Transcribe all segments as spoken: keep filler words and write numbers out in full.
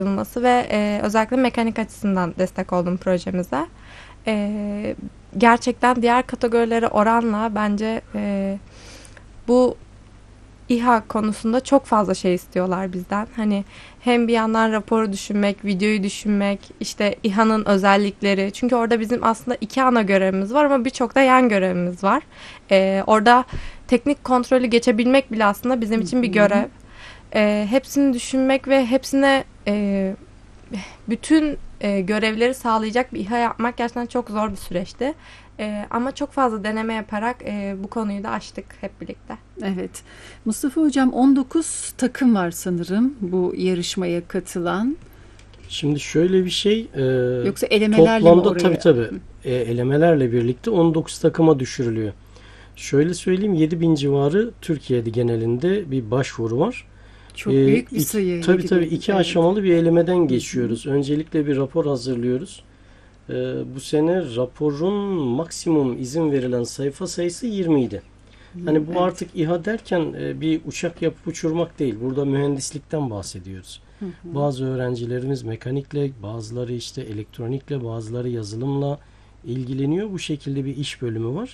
Olması ve e, özellikle mekanik açısından destek oldum projemize. E, gerçekten diğer kategorilere oranla bence e, bu İHA konusunda çok fazla şey istiyorlar bizden. Hani hem bir yandan raporu düşünmek, videoyu düşünmek, işte İHA'nın özellikleri. Çünkü orada bizim aslında iki ana görevimiz var ama birçok da yan görevimiz var. E, orada teknik kontrolü geçebilmek bile aslında bizim için bir görev. E, hepsini düşünmek ve hepsine e, bütün e, görevleri sağlayacak bir İHA yapmak gerçekten çok zor bir süreçti. E, ama çok fazla deneme yaparak e, bu konuyu da aştık hep birlikte. Evet. Mustafa Hocam, on dokuz takım var sanırım bu yarışmaya katılan. Şimdi şöyle bir şey. E, Yoksa elemelerle toplamda, mi oraya? tabii tabii e, elemelerle birlikte on dokuz takıma düşürülüyor. Şöyle söyleyeyim, yedi bin civarı Türkiye'de genelinde bir başvuru var. Çok Ee, büyük bir iki, sayı. tabii tabii iki Evet. aşamalı bir elemeden geçiyoruz. Öncelikle bir rapor hazırlıyoruz. Ee, bu sene raporun maksimum izin verilen sayfa sayısı yirmi idi. Hani bu Evet. artık İHA derken e, bir uçak yapıp uçurmak değil. Burada mühendislikten bahsediyoruz. Hı hı. Bazı öğrencilerimiz mekanikle, bazıları işte elektronikle, bazıları yazılımla ilgileniyor. Bu şekilde bir iş bölümü var.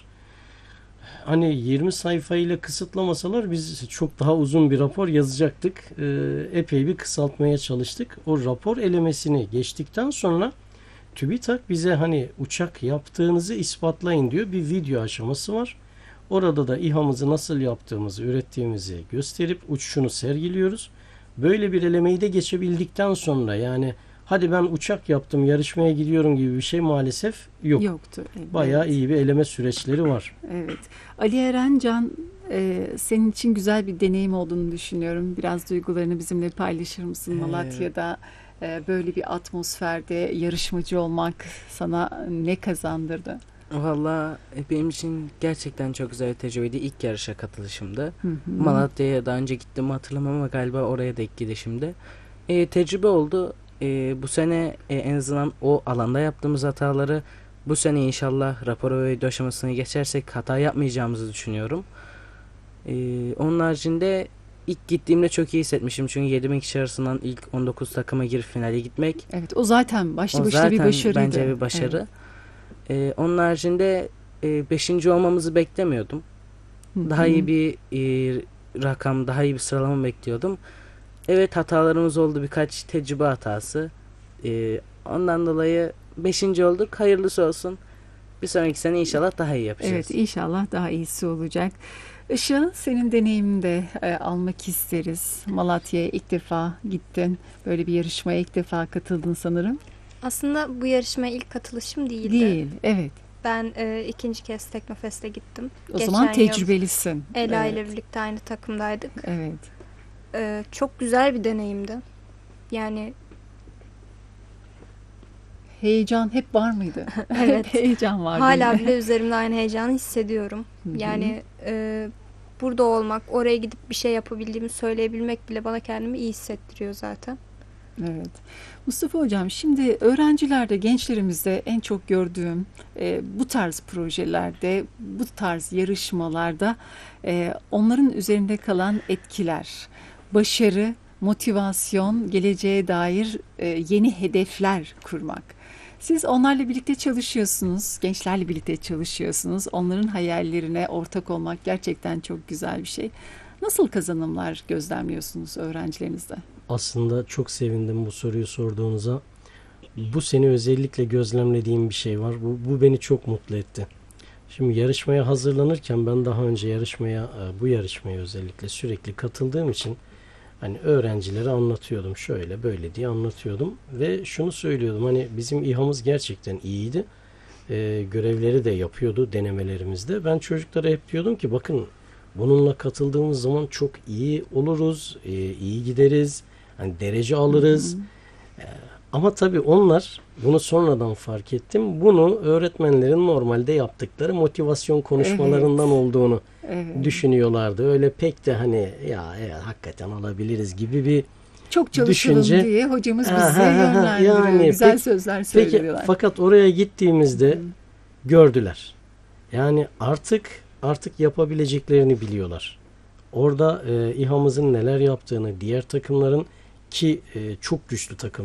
Hani yirmi sayfayla kısıtlamasalar biz çok daha uzun bir rapor yazacaktık. Ee, epey bir kısaltmaya çalıştık. O rapor elemesini geçtikten sonra TÜBİTAK bize hani uçak yaptığınızı ispatlayın diyor. Bir video aşaması var. Orada da İHA'mızı nasıl yaptığımızı, ürettiğimizi gösterip uçuşunu sergiliyoruz. Böyle bir elemeyi de geçebildikten sonra, yani hadi ben uçak yaptım, yarışmaya gidiyorum gibi bir şey maalesef yok. Yoktu. Evet. Bayağı iyi bir eleme süreçleri var. Evet. Ali Erencan, e, senin için güzel bir deneyim olduğunu düşünüyorum. Biraz duygularını bizimle paylaşır mısın? Ee, Malatya'da e, böyle bir atmosferde yarışmacı olmak sana ne kazandırdı? Valla benim için gerçekten çok güzel bir tecrübeydi. İlk yarışa katılışımdı. Hı hı. Malatya'ya daha önce gittim hatırlamam ama galiba oraya da ilk gidişimdi. E, tecrübe oldu. E, bu sene e, en azından o alanda yaptığımız hataları bu sene inşallah rapor ve video aşamasını geçersek hata yapmayacağımızı düşünüyorum. E, onun haricinde ilk gittiğimde çok iyi hissetmişim. Çünkü yedi bin kişi arasından ilk on dokuz takıma girip finale gitmek. Evet, o zaten başlı O başına bir zaten başarıydı. bence bir başarı. Evet. Ee, onun haricinde e, beşinci olmamızı beklemiyordum. Hı Daha hı. iyi bir e, rakam, daha iyi bir sıralama bekliyordum. Evet, hatalarımız oldu, birkaç tecrübe hatası. Ee, ondan dolayı beşinci olduk. Hayırlısı olsun. Bir sonraki sene inşallah daha iyi yapacağız. Evet, inşallah daha iyisi olacak. Işıl, senin deneyimini de e, almak isteriz. Malatya'ya ilk defa gittin. Böyle bir yarışmaya ilk defa katıldın sanırım. Aslında bu yarışmaya ilk katılışım değildi. Değil, evet. Ben e, ikinci kez Teknofest'e gittim. O Geçen zaman yıl tecrübelisin. Ela Evet. ile birlikte aynı takımdaydık. Evet. E, çok güzel bir deneyimdi. Yani Heyecan hep var mıydı? Evet. Hep heyecan var. hala değil mi? bile üzerimde aynı heyecanı hissediyorum. Hı hı. Yani e, burada olmak, oraya gidip bir şey yapabildiğimi söyleyebilmek bile bana kendimi iyi hissettiriyor zaten. Evet. Mustafa Hocam, şimdi öğrencilerde, gençlerimizde en çok gördüğüm e, bu tarz projelerde, bu tarz yarışmalarda e, onların üzerinde kalan etkiler, başarı, motivasyon, geleceğe dair e, yeni hedefler kurmak. Siz onlarla birlikte çalışıyorsunuz, gençlerle birlikte çalışıyorsunuz. Onların hayallerine ortak olmak gerçekten çok güzel bir şey. Nasıl kazanımlar gözlemliyorsunuz öğrencilerinizde? Aslında çok sevindim bu soruyu sorduğunuza. Bu sene özellikle gözlemlediğim bir şey var. Bu, bu beni çok mutlu etti. Şimdi yarışmaya hazırlanırken ben daha önce yarışmaya, bu yarışmaya özellikle sürekli katıldığım için hani öğrencilere anlatıyordum. Şöyle böyle diye anlatıyordum. Ve şunu söylüyordum, hani bizim İHA'mız gerçekten iyiydi. Ee, görevleri de yapıyordu denemelerimizde. Ben çocuklara hep diyordum ki bakın, bununla katıldığımız zaman çok iyi oluruz, e, iyi gideriz, hani derece alırız. Hı hı. E, ama tabii onlar, bunu sonradan fark ettim, bunu öğretmenlerin normalde yaptıkları motivasyon konuşmalarından Evet. olduğunu Evet. düşünüyorlardı. Öyle pek de hani ya evet, hakikaten alabiliriz gibi bir Çok çalışalım düşünce. diye hocamız bizi Ha, ha, ha, yönlendiriyor. yani Güzel peki- sözler Peki söylüyorlar. fakat oraya gittiğimizde Hı. gördüler. Yani artık artık yapabileceklerini biliyorlar. Orada e, İHA'mızın neler yaptığını, diğer takımların ki e, çok güçlü takım.